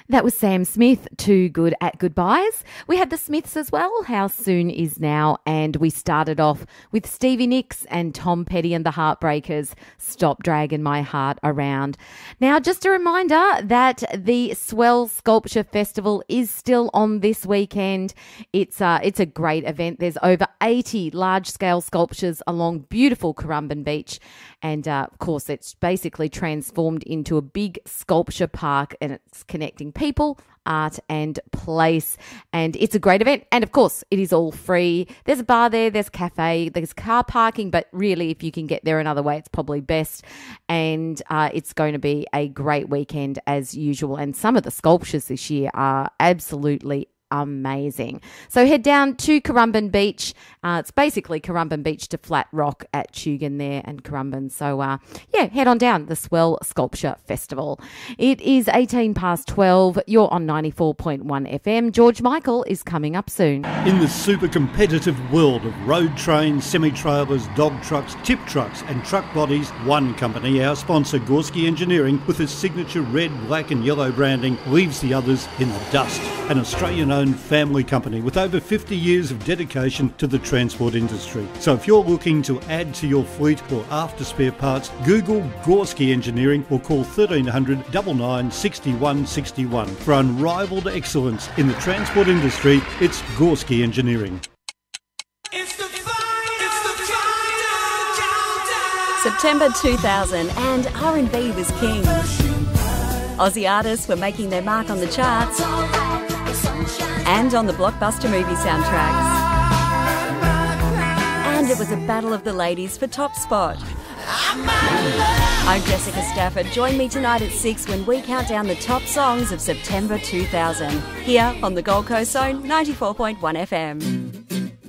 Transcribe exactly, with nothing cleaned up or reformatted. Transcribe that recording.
That was Sam Smith, Too Good at Goodbyes. We had the Smiths as well, How Soon Is Now, and we started off with Stevie Nicks and Tom Petty and the Heartbreakers, Stop Dragging My Heart Around. Now, just a reminder that the Swell Sculpture Festival is still on this weekend. It's, uh, it's a great event. There's over eighty large-scale sculptures along beautiful Currumbin Beach, and uh, of course, it's basically transformed into a big sculpture park, and it's connecting people, art and place, and it's a great event. And of course, it is all free. There's a bar there, there's a cafe, there's car parking, but really if you can get there another way, it's probably best. And uh, it's going to be a great weekend as usual, and some of the sculptures this year are absolutely amazing. So head down to Currumbin Beach. Uh, it's basically Currumbin Beach to Flat Rock at Tugun there and Currumbin. So uh, yeah, head on down, the Swell Sculpture Festival. It is eighteen past twelve. You're on ninety-four point one F M. George Michael is coming up soon. In the super competitive world of road trains, semi-trailers, dog trucks, tip trucks and truck bodies, one company, our sponsor Gorski Engineering, with its signature red, black and yellow branding, leaves the others in the dust. An Australian-owned family company with over fifty years of dedication to the transport industry. So if you're looking to add to your fleet or after spare parts, Google Gorski Engineering or call thirteen hundred, nine nine, six one six one. For unrivaled excellence in the transport industry, it's Gorski Engineering. It's the fire, it's the countdown. September two thousand, and R and B was king. Aussie artists were making their mark on the charts and on the blockbuster movie soundtracks. And it was a battle of the ladies for top spot. I'm Jessica Stafford. Join me tonight at six when we count down the top songs of September two thousand, here on the Gold Coast Zone ninety-four point one F M.